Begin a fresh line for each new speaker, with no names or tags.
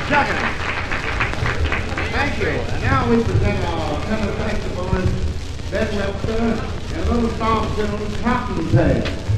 Juggling. Thank you. And now we present our tenor saxophonist, Ben Webster, and little song, Cotton Tail.